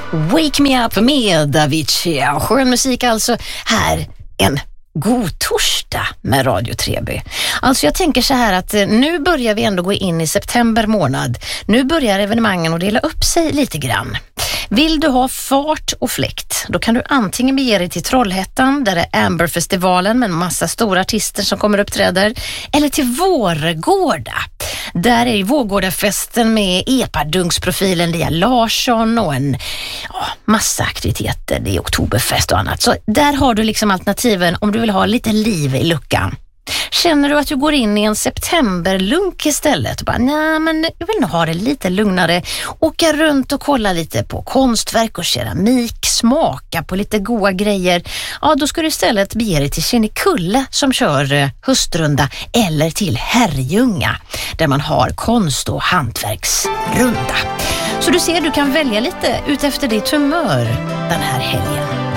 Wake Me Up med Avicii. Skön musik alltså här. En god torsdag med Radio Treby. Alltså jag tänker så här att nu börjar vi ändå gå in i september månad. Nu börjar evenemangen att dela upp sig lite grann. Vill du ha fart och fläkt, då kan du antingen bege dig till Trollhättan där det är Amberfestivalen med en massa stora artister som kommer uppträder, eller till Vårgårda. Där är Vårgårdafesten med epadunksprofilen Lia Larsson och en massa aktiviteter. Det är oktoberfest och annat. Så där har du liksom alternativen om du vill ha lite liv i luckan. Känner du att du går in i en septemberlunk istället och bara, nej men jag vill nog ha det lite lugnare, åka runt och kolla lite på konstverk och keramik, smaka på lite goda grejer, ja då ska du istället bege dig till Kinnekulle som kör höstrunda eller till Herrljunga där man har konst- och hantverksrunda. Så du ser, du kan välja lite ut efter ditt humör den här helgen.